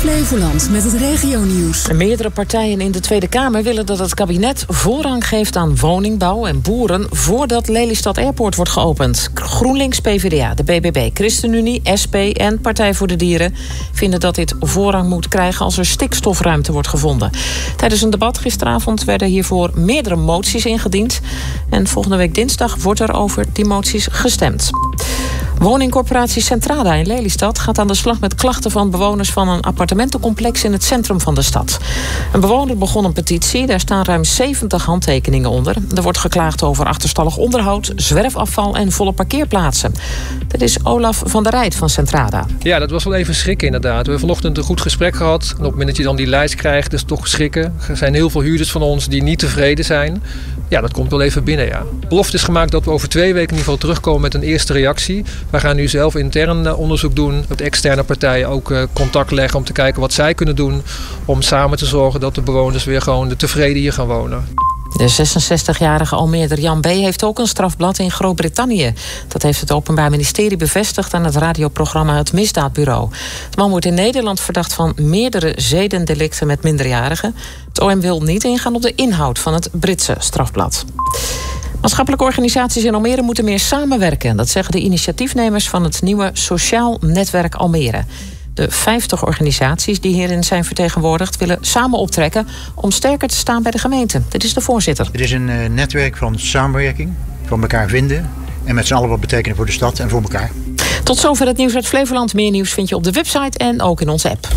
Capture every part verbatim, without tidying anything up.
Flevoland met het regionieuws. Meerdere partijen in de Tweede Kamer willen dat het kabinet voorrang geeft aan woningbouw en boeren voordat Lelystad Airport wordt geopend. GroenLinks, P V D A, de B B B, ChristenUnie, S P en Partij voor de Dieren vinden dat dit voorrang moet krijgen als er stikstofruimte wordt gevonden. Tijdens een debat gisteravond werden hiervoor meerdere moties ingediend. En volgende week dinsdag wordt er over die moties gestemd. Woningcorporatie Centrada in Lelystad gaat aan de slag met klachten van bewoners van een appartementencomplex in het centrum van de stad. Een bewoner begon een petitie, daar staan ruim zeventig handtekeningen onder. Er wordt geklaagd over achterstallig onderhoud, zwerfafval en volle parkeerplaatsen. Dat is Olaf van der Rijt van Centrada. Ja, dat was wel even schrikken inderdaad. We hebben vanochtend een goed gesprek gehad. En op het moment dat je dan die lijst krijgt, is het toch schrikken. Er zijn heel veel huurders van ons die niet tevreden zijn. Ja, dat komt wel even binnen, ja. Belofte is gemaakt dat we over twee weken in ieder geval terugkomen met een eerste reactie. We gaan nu zelf intern onderzoek doen. Met externe partijen ook contact leggen om te kijken wat zij kunnen doen. Om samen te zorgen dat de bewoners weer gewoon tevreden hier gaan wonen. De zesenzestigjarige Almeerder Jan B. heeft ook een strafblad in Groot-Brittannië. Dat heeft het Openbaar Ministerie bevestigd aan het radioprogramma Het Misdaadbureau. De man wordt in Nederland verdacht van meerdere zedendelicten met minderjarigen. Het O M wil niet ingaan op de inhoud van het Britse strafblad. Maatschappelijke organisaties in Almere moeten meer samenwerken. Dat zeggen de initiatiefnemers van het nieuwe Sociaal Netwerk Almere. De vijftig organisaties die hierin zijn vertegenwoordigd willen samen optrekken om sterker te staan bij de gemeente. Dit is de voorzitter. Het is een uh, netwerk van samenwerking, van elkaar vinden en met z'n allen wat betekenen voor de stad en voor elkaar. Tot zover het nieuws uit Flevoland. Meer nieuws vind je op de website en ook in onze app.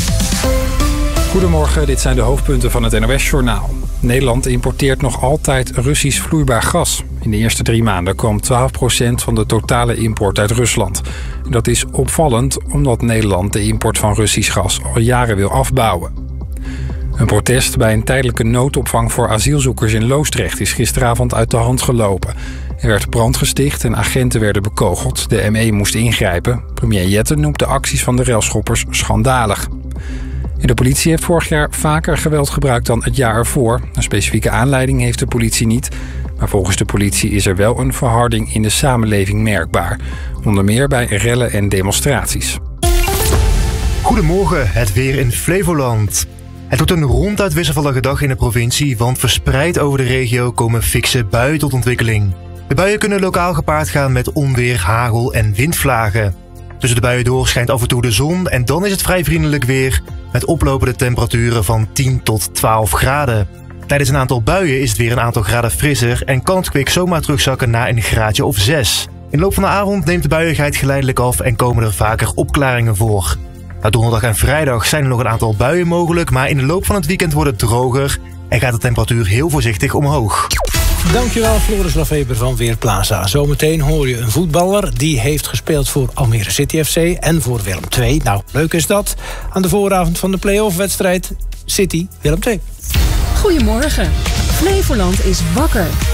Goedemorgen, dit zijn de hoofdpunten van het N O S-journaal. Nederland importeert nog altijd Russisch vloeibaar gas. In de eerste drie maanden kwam twaalf procent van de totale import uit Rusland. Dat is opvallend omdat Nederland de import van Russisch gas al jaren wil afbouwen. Een protest bij een tijdelijke noodopvang voor asielzoekers in Loosdrecht is gisteravond uit de hand gelopen. Er werd brand gesticht en agenten werden bekogeld. De M E moest ingrijpen. Premier Jette noemt de acties van de railschoppers schandalig. De politie heeft vorig jaar vaker geweld gebruikt dan het jaar ervoor. Een specifieke aanleiding heeft de politie niet. Maar volgens de politie is er wel een verharding in de samenleving merkbaar. Onder meer bij rellen en demonstraties. Goedemorgen, het weer in Flevoland. Het wordt een ronduit wisselvallige dag in de provincie, want verspreid over de regio komen fikse buien tot ontwikkeling. De buien kunnen lokaal gepaard gaan met onweer, hagel en windvlagen. Tussen de buien door schijnt af en toe de zon en dan is het vrij vriendelijk weer met oplopende temperaturen van tien tot twaalf graden. Tijdens een aantal buien is het weer een aantal graden frisser en kan het kwik zomaar terugzakken naar een graadje of zes. In de loop van de avond neemt de buiigheid geleidelijk af en komen er vaker opklaringen voor. Na donderdag en vrijdag zijn er nog een aantal buien mogelijk, maar in de loop van het weekend wordt het droger en gaat de temperatuur heel voorzichtig omhoog. Dankjewel Floris Lafeber van Weerplaza. Zometeen hoor je een voetballer die heeft gespeeld voor Almere City F C en voor Willem twee. Nou, leuk is dat. Aan de vooravond van de play-off wedstrijd City Willem twee. Goedemorgen. Flevoland is wakker.